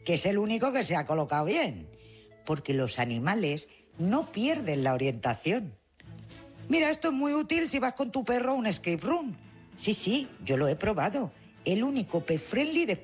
que es el único que se ha colocado bien, porque los animales no pierden la orientación. Mira, esto es muy útil si vas con tu perro a un escape room. Sí, yo lo he probado. El único pet friendly de